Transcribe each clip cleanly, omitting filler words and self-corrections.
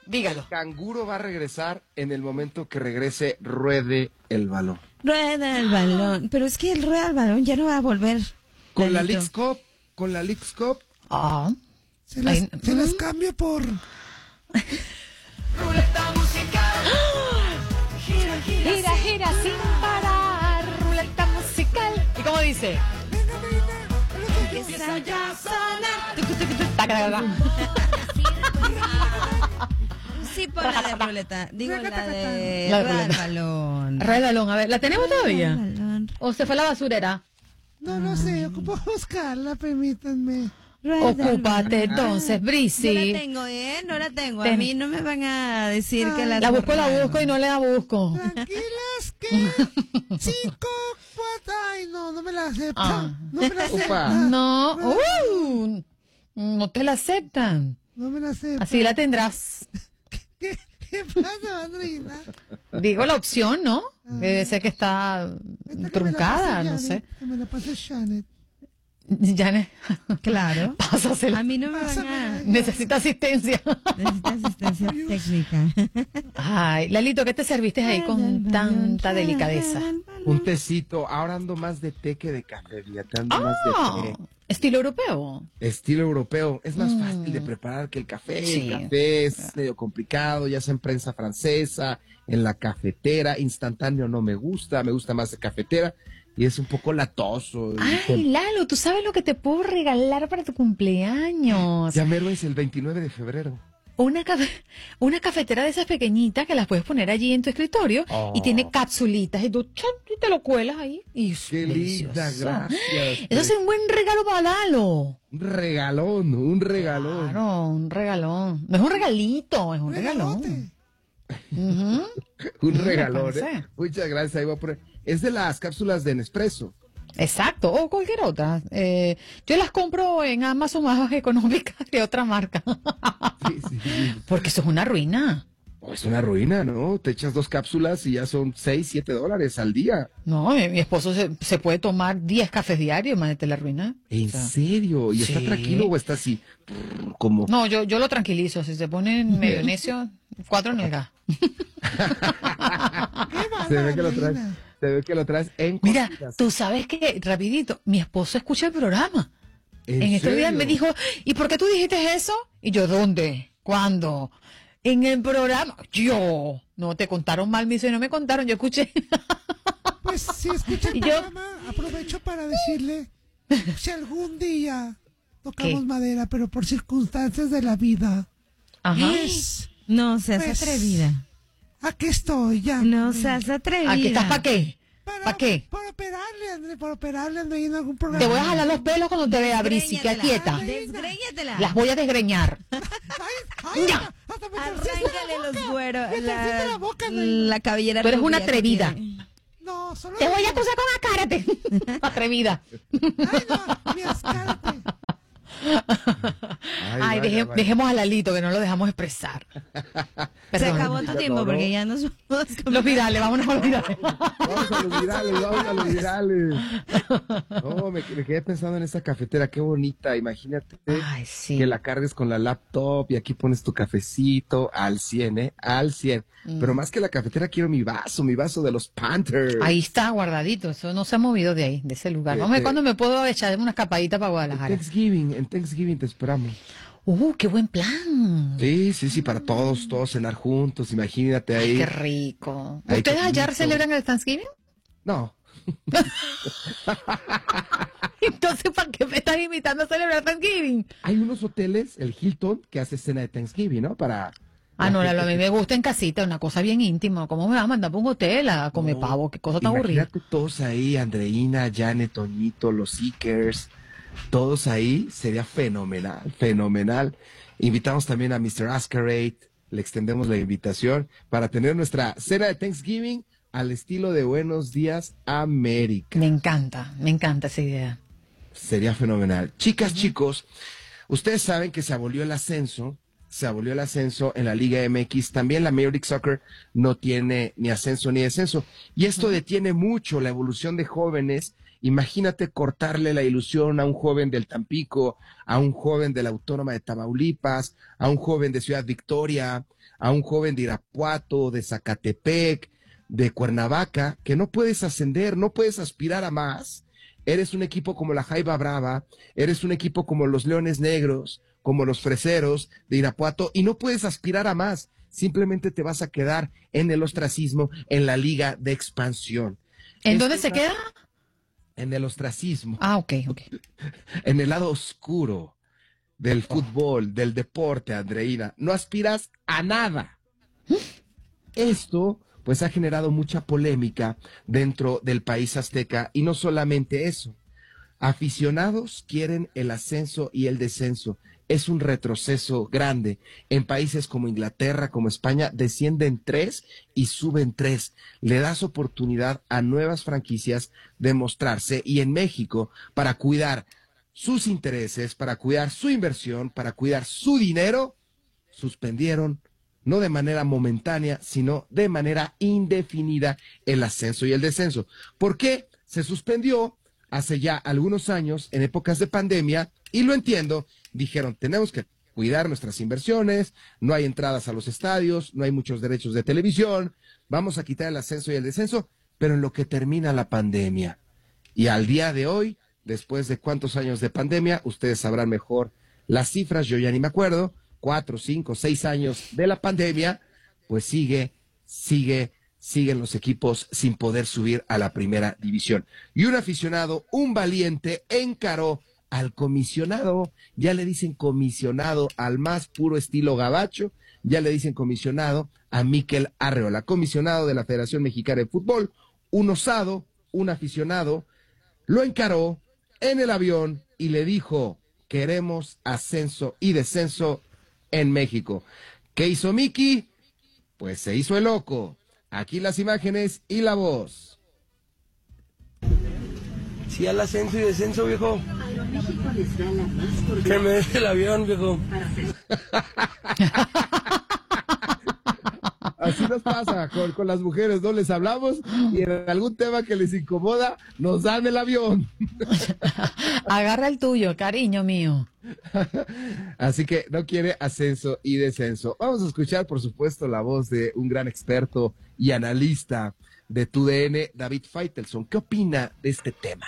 Dígalo. El canguro va a regresar en el momento que regrese Ruede el Balón. Rueda el balón. Pero es que el rueda el balón ya no va a volver. Con la Lalito. Leagues Cup, con la Leagues Cup. Ah. Se las cambio por... Ruleta musical. Gira, gira, Gira, gira sin parar. Ruleta musical. ¿Y cómo dice? empieza ya a sonar. Taca, taca, taca. Sí, pon la de ruleta. Digo la de La de rueda el ruleta. balón. Rueda el balón, a ver, ¿la tenemos todavía? Rueda el balón. ¿O se fue a la basurera? No sé, ocupo buscarla, permítanme. Rueda el Ocúpate balón. entonces, No Brisi. la tengo, no la tengo. A Ten. mí no me van a decir que la La busco borraron. y no la busco. Tranquilas que 5, 4... Ay, no me la aceptan. Ah. No me la aceptan. Upa. No, no te la aceptan. No me la aceptan. Así la tendrás. ¿Qué pasa, Andreina? Digo la opción, ¿no? Debe ser que está truncada, no sé. Que me la pase Janet. Janet, Claro. pásasela. A mí no me van a... Pásame. Necesita asistencia. Necesita asistencia técnica. Ay, Lalito, ¿qué te serviste ahí con tanta delicadeza? Un tecito. Ahora ando más de té que de café. Fíjate, ando más Ah, de té. estilo europeo. Estilo europeo. Es más fácil de preparar que el café. Sí. El café es medio complicado, ya sea en prensa francesa, en la cafetera. Instantáneo no me gusta más de cafetera. Y es un poco latoso. Ay, Lalo, ¿tú sabes lo que te puedo regalar para tu cumpleaños? Ya mero es el 29 de febrero. Una cafetera de esas pequeñitas que las puedes poner allí en tu escritorio Oh. y tiene capsulitas y tú y te lo cuelas ahí. Y es Qué linda, delicioso. gracias. Eso es un buen regalo para Lalo. Un regalón, un regalón. Claro, un regalón. No es un regalito, es un regalón. Regalote. Un regalón, parece. ¿eh? Muchas gracias. Ahí voy a poner. Es de las cápsulas de Nespresso. Exacto, o cualquier otra. Yo las compro en Amazon más económicas que otra marca. Sí. Porque eso es una ruina. Oh, es una ruina, ¿no? Te echas 2 cápsulas y ya son $6-7 al día. No, mi esposo se puede tomar 10 cafés diarios, imagínate la ruina. ¿En O sea, serio? ¿Y está sí. tranquilo o está así? Como... No, yo lo tranquilizo. Si se pone medio necio, 4 nalgas. Se ve que lo traes, se ve que lo traes en Mira, cositas. tú sabes que, rapidito, mi esposo escucha el programa. En estos días serio? me dijo, ¿y por qué tú dijiste eso? Y yo, ¿dónde? ¿Cuándo? En el programa. Yo. No, te contaron mal, me dice, no me contaron, yo escuché. Pues si escucha el Y yo- programa, aprovecho para decirle, si algún día tocamos ¿Qué? madera, pero por circunstancias de la vida, Ajá. pues, No seas Pues- atrevida. aquí estoy ya. No seas atrevida. ¿Aquí estás para qué? ¿Para qué? Para operarle, André, en algún programa. Te voy a jalar los pelos cuando te vea, Brisi, que quieta. Desgréñatela. Las voy a desgreñar. Ay, Ya. hasta me Arráncale los güeros. Me torciste la boca, Andreina. La cabellera. Tú eres una rubia que atrevida. tiene. No, solo Te voy a digo. acusar con acárate. Atrevida. Ay, no, mira, escárate. Ay, vaya, vaya. dejemos a Lalito, que no lo dejamos expresar. Se Perdón. acabó tu tiempo no. porque ya no somos Los virales, vámonos a los virales. Vamos a los virales. No, me quedé pensando en esa cafetera, qué bonita. Imagínate Ay, sí. que la cargues con la laptop y aquí pones tu cafecito al 100, ¿eh? Al 100. Pero más que la cafetera, quiero mi vaso de los Panthers. Ahí está, guardadito. Eso no se ha movido de ahí, de ese lugar. Vamos a ver cuándo me puedo echar una escapadita para Guadalajara. En Thanksgiving te esperamos. Qué buen plan. Sí, para todos cenar juntos, imagínate Ay, ahí. qué rico. Ay, ¿Ustedes allá cochinito. celebran el Thanksgiving? No, Entonces, ¿para qué me estás invitando a celebrar Thanksgiving? hay unos hoteles, el Hilton, que hace cena de Thanksgiving, ¿no? Para... Ah, no, la Lalo, a gente mí me gusta en casita, una cosa bien íntima. ¿Cómo me vas a mandar para un hotel a comer No, pavo? Qué cosa tan aburrida. Imagínate todos ahí, Andreina, Janet, Toñito, los Seekers, todos ahí, sería fenomenal. Invitamos también a Mr. Ascarade, le extendemos la invitación para tener nuestra cena de Thanksgiving al estilo de Buenos Días América. Me encanta esa idea. Sería fenomenal. Chicas, chicos, ustedes saben que se abolió el ascenso en la Liga MX. También la Major League Soccer no tiene ni ascenso ni descenso. Y esto detiene mucho la evolución de jóvenes Imagínate cortarle la ilusión a un joven del Tampico, a un joven de la Autónoma de Tamaulipas, a un joven de Ciudad Victoria, a un joven de Irapuato, de Zacatepec, de Cuernavaca, que no puedes ascender, no puedes aspirar a más. Eres un equipo como la Jaiba Brava, eres un equipo como los Leones Negros, como los Freseros de Irapuato, y no puedes aspirar a más. Simplemente te vas a quedar en el ostracismo, en la liga de expansión. ¿En dónde se queda? En el ostracismo, Ah, ok. en el lado oscuro del fútbol, del deporte, Andreina. No aspiras a nada. Esto, pues, ha generado mucha polémica dentro del país azteca, y no solamente eso. Aficionados quieren el ascenso y el descenso. Es un retroceso grande. En países como Inglaterra, como España, descienden 3 y suben 3. Le das oportunidad a nuevas franquicias de mostrarse, y en México, para cuidar sus intereses, para cuidar su inversión, para cuidar su dinero, suspendieron, no de manera momentánea, sino de manera indefinida, el ascenso y el descenso. ¿Por qué? Se suspendió hace ya algunos años, en épocas de pandemia, y lo entiendo. Dijeron, tenemos que cuidar nuestras inversiones, no hay entradas a los estadios, no hay muchos derechos de televisión, vamos a quitar el ascenso y el descenso, pero en lo que termina la pandemia. Y al día de hoy, después de cuántos años de pandemia, ustedes sabrán mejor las cifras, yo ya ni me acuerdo, 4, 5, 6 años de la pandemia, pues siguen los equipos sin poder subir a la primera división. Y un aficionado, un valiente, encaró al comisionado, ya le dicen comisionado al más puro estilo gabacho, ya le dicen comisionado a Mikel Arreola, comisionado de la Federación Mexicana de Fútbol. Un osado, un aficionado, lo encaró en el avión y le dijo, queremos ascenso y descenso en México. ¿Qué hizo Miki? Pues se hizo el loco. Aquí las imágenes y la voz. Sí, al ascenso y descenso, viejo. Que me des el avión, viejo. Así nos pasa con las mujeres, ¿no? Les hablamos y en algún tema que les incomoda, nos dan el avión. Agarra el tuyo, cariño mío. Así que no quiere ascenso y descenso. Vamos a escuchar, por supuesto, la voz de un gran experto y analista de TUDN, David Faitelson. ¿Qué opina de este tema?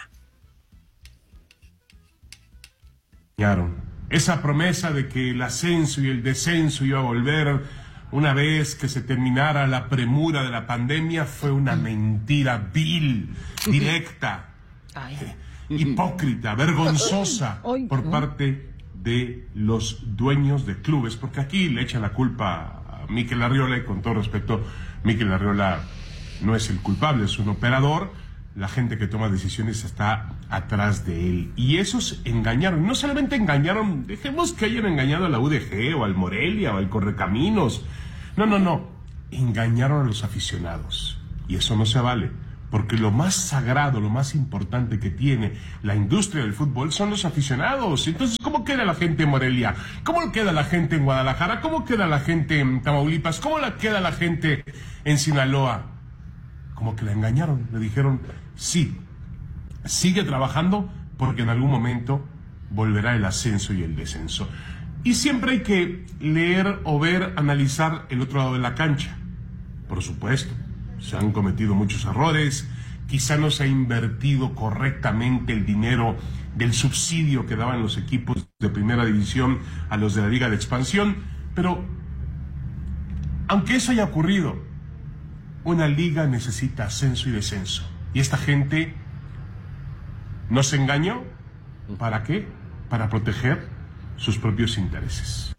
Esa promesa de que el ascenso y el descenso iba a volver una vez que se terminara la premura de la pandemia fue una mentira vil, directa, hipócrita, vergonzosa por parte de los dueños de clubes, porque aquí le echan la culpa a Mikel Arriola, y con todo respeto, Mikel Arriola no es el culpable, es un operador. La gente que toma decisiones está atrás de él. Y esos engañaron. No solamente engañaron, dejemos que hayan engañado a la UDG o al Morelia o al Correcaminos. No. Engañaron a los aficionados. Y eso no se vale. Porque lo más sagrado, lo más importante que tiene la industria del fútbol son los aficionados. Entonces, ¿cómo queda la gente en Morelia? ¿Cómo queda la gente en Guadalajara? ¿Cómo queda la gente en Tamaulipas? ¿Cómo queda la gente en Sinaloa? Como que la engañaron, le dijeron, sí, sigue trabajando porque en algún momento volverá el ascenso y el descenso. Y siempre hay que leer o ver, analizar el otro lado de la cancha. Por supuesto, se han cometido muchos errores, quizá no se ha invertido correctamente el dinero del subsidio que daban los equipos de primera división a los de la Liga de Expansión, pero aunque eso haya ocurrido, una liga necesita ascenso y descenso. Y esta gente nos engañó. ¿Para qué? Para proteger sus propios intereses.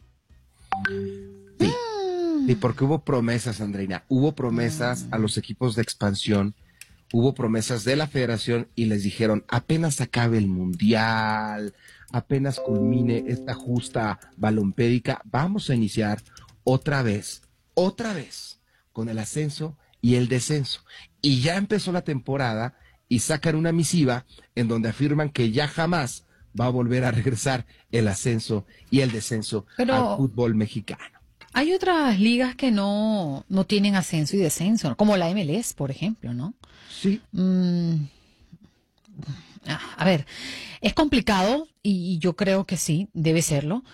Sí, porque hubo promesas, Andreina. Hubo promesas a los equipos de expansión. Hubo promesas de la federación y les dijeron, apenas acabe el mundial, apenas culmine esta justa balompédica, vamos a iniciar otra vez, con el ascenso y el descenso. Y ya empezó la temporada y sacan una misiva en donde afirman que ya jamás va a volver a regresar el ascenso y el descenso al fútbol mexicano. Hay otras ligas que no tienen ascenso y descenso, como la MLS, por ejemplo, ¿no? Sí. A ver, es complicado y yo creo que sí, debe serlo,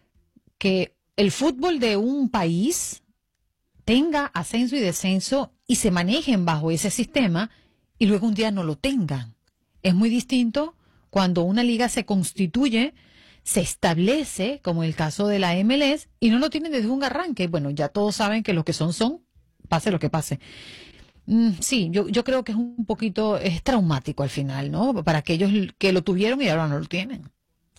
que el fútbol de un país tenga ascenso y descenso y se manejen bajo ese sistema y luego un día no lo tengan. Es muy distinto cuando una liga se constituye, se establece, como el caso de la MLS, y no lo tienen desde un arranque. Bueno, ya todos saben que lo que son, pase lo que pase. Sí, yo creo que es un poquito, es traumático al final, ¿no? Para aquellos que lo tuvieron y ahora no lo tienen.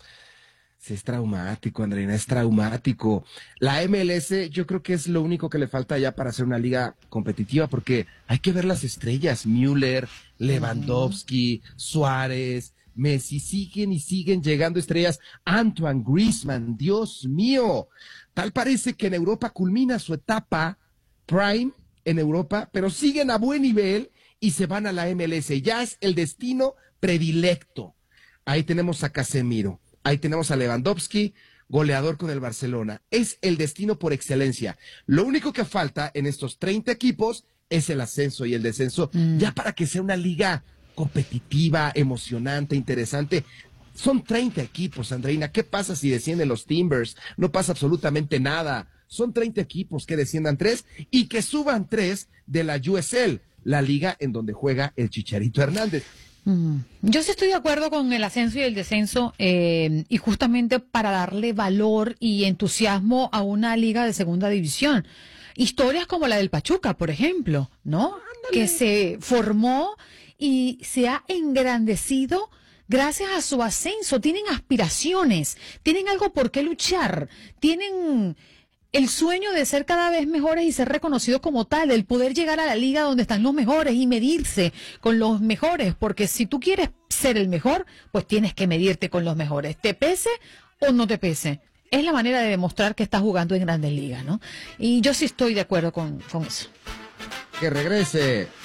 Sí, es traumático, Andreina, es traumático. La MLS yo creo que es lo único que le falta ya para ser una liga competitiva, porque hay que ver las estrellas, Müller, Lewandowski, Suárez, Messi, siguen y siguen llegando estrellas. Antoine Griezmann, Dios mío. Tal parece que en Europa culmina su etapa prime en Europa, pero siguen a buen nivel y se van a la MLS. Ya es el destino predilecto. Ahí tenemos a Casemiro. Ahí tenemos a Lewandowski, goleador con el Barcelona. Es el destino por excelencia. Lo único que falta en estos 30 equipos es el ascenso y el descenso, ya para que sea una liga competitiva, emocionante, interesante. Son 30 equipos, Andreina. ¿Qué pasa si descienden los Timbers? No pasa absolutamente nada. Son 30 equipos, que desciendan 3 y que suban 3 de la USL, la liga en donde juega el Chicharito Hernández. Yo sí estoy de acuerdo con el ascenso y el descenso y justamente para darle valor y entusiasmo a una liga de segunda división. Historias como la del Pachuca, por ejemplo, ¿no? Que se formó y se ha engrandecido gracias a su ascenso. Tienen aspiraciones, tienen algo por qué luchar, tienen el sueño de ser cada vez mejores y ser reconocidos como tal, el poder llegar a la liga donde están los mejores y medirse con los mejores, porque si tú quieres ser el mejor, pues tienes que medirte con los mejores, te pese o no te pese. Es la manera de demostrar que estás jugando en grandes ligas, ¿no? Y yo sí estoy de acuerdo con eso. Que regrese